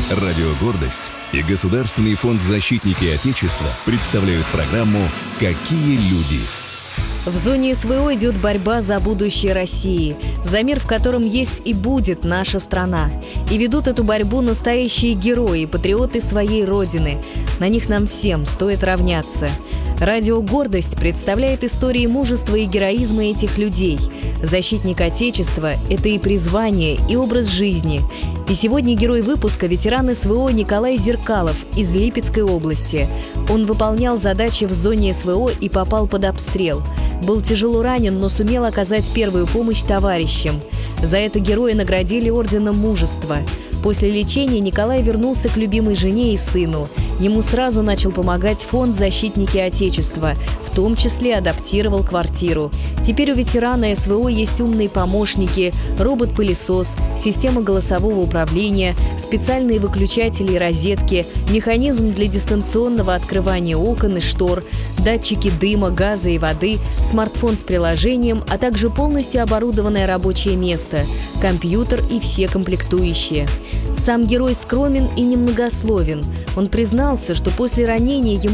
Радио «Гордость» и Государственный фонд «Защитники Отечества» представляют программу «Какие люди?». В зоне СВО идет борьба за будущее России, за мир, в котором есть и будет наша страна. И ведут эту борьбу настоящие герои, патриоты своей Родины. На них нам всем стоит равняться. Радио «Гордость» представляет истории мужества и героизма этих людей. Защитник Отечества – это и призвание, и образ жизни. И сегодня герой выпуска – ветеран СВО Николай Зеркалов из Липецкой области. Он выполнял задачи в зоне СВО и попал под обстрел. Был тяжело ранен, но сумел оказать первую помощь товарищам. За это героя наградили орденом Мужества. После лечения Николай вернулся к любимой жене и сыну. Ему сразу начал помогать фонд «Защитники Отечества», в том числе адаптировал квартиру. Теперь у ветерана СВО есть умные помощники, робот-пылесос, система голосового управления, специальные выключатели и розетки, механизм для дистанционного открывания окон и штор, датчики дыма, газа и воды, смартфон с приложением, а также полностью оборудованное рабочее место, компьютер и все комплектующие. Сам герой скромен и немногословен. Он признался, что после ранения ему